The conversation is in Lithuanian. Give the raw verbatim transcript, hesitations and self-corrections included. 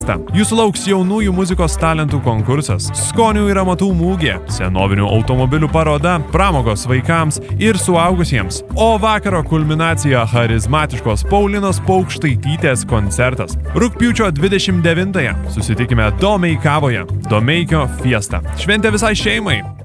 Jūsų lauks jaunųjų muzikos talentų konkursas, skonių ir amatų mūgė, senovinių automobilių paroda, pramogos vaikams ir suaugusiems, o vakaro kulminacija charizmatiškos Paulinos Paukštaitytės koncertas. Rugpjūčio dvidešimt devintąją susitikime Domeikavoje, Domeikio fiesta. Šventė visai šeimai.